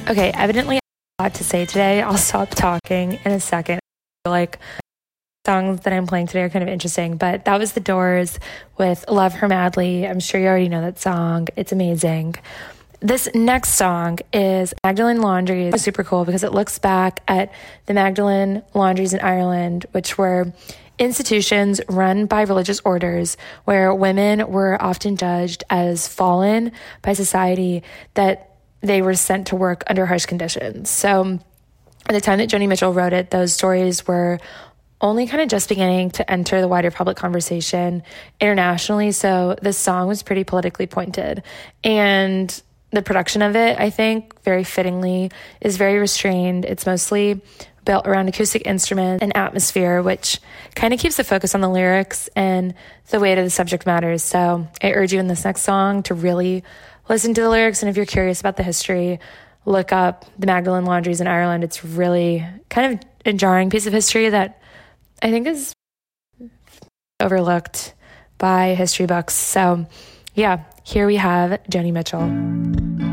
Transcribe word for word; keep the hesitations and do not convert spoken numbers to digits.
Okay, evidently I have a lot to say today. I'll stop talking in a second. I feel like songs that I'm playing today are kind of interesting, but that was The Doors with Love Her Madly. I'm sure you already know that song. It's amazing. This next song is Magdalene Laundries. It's super cool because it looks back at the Magdalene Laundries in Ireland, which were institutions run by religious orders where women were often judged as fallen by society, that they were sent to work under harsh conditions. So at the time that Joni Mitchell wrote it, those stories were only kind of just beginning to enter the wider public conversation internationally. So this song was pretty politically pointed. And the production of it, I think, very fittingly, is very restrained. It's mostly built around acoustic instruments and atmosphere, which kind of keeps the focus on the lyrics and the weight of the subject matters. So I urge you in this next song to really listen to the lyrics. And if you're curious about the history, look up the Magdalene Laundries in Ireland. It's really kind of a jarring piece of history that I think is overlooked by history books. So yeah, here we have Joni Mitchell.